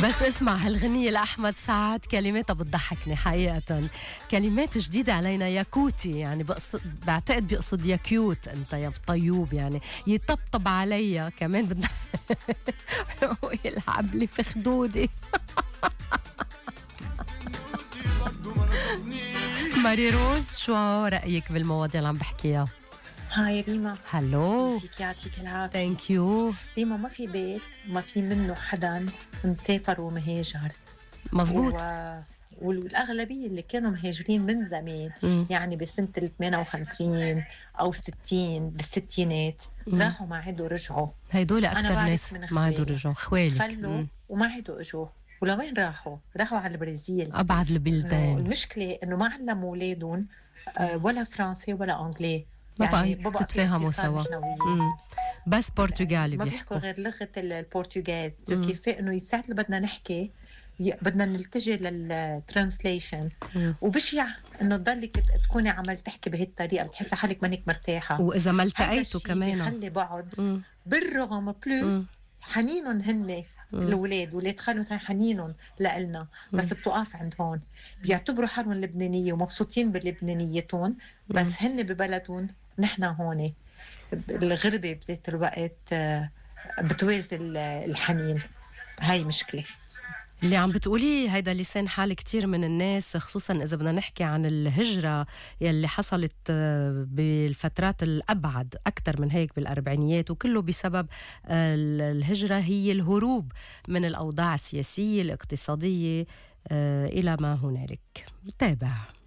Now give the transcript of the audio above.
بس اسمع هالغنية لأحمد سعد كلماتها بتضحكني حقيقة. كلمات جديدة علينا، ياكوتي يعني بعتقد بيقصد يا كيوت انت يا طيوب، يعني يطبطب عليا كمان بدنا ويلعب لي في خدودي. ماري روز، شو رأيك بالمواضيع اللي عم بحكيها؟ هاي ريما، هلو، فيك يعطيك العافية. ثانك يو. ريما، ما في بيت ما في منه حدا مسافر ومهاجر. مزبوط. والأغلبية اللي كانوا مهاجرين من زمان، يعني بسنة 58 أو 60 بالستينات، راحوا ما عادوا رجعوا. هيدول أكتر ناس ما عادوا رجعوا، خوالك خلوا وما عادوا اجوا. ولوين راحوا على البرازيل، أبعد البلدان. المشكلة إنه ما علموا أولادهم ولا فرنسي ولا أنجلي، ما يعني بقى تتفاهموا سوا. بس برتغالي ما بيحكوا غير لغة البرتغاز. كيف إنه ساعة اللي بدنا نحكي بدنا نلتجي للترانسليشن، وبشيع إنه تضلك تكوني عمال تحكي بهالطريقة، بتحسي حالك مانك مرتاحة. وإذا ما التقيتوا كمان بيخلي بعض بالرغم بلوس حنينهم هن الأولاد ولاد خالهم مثلا حنينهم لإلنا، بس بتوقف عند هون. بيعتبروا حالهم لبنانية ومبسوطين بلبنانيتهم، بس هن ببلدهم نحن هون. الغربة بذات الوقت بتوازي الحنين. هاي مشكلة اللي عم بتقولي، هيدا لسان حال كتير من الناس، خصوصا إذا بدنا نحكي عن الهجرة يلي حصلت بالفترات الأبعد أكتر من هيك بالأربعينيات، وكله بسبب الهجرة هي الهروب من الأوضاع السياسية الاقتصادية إلى ما هنالك. تابع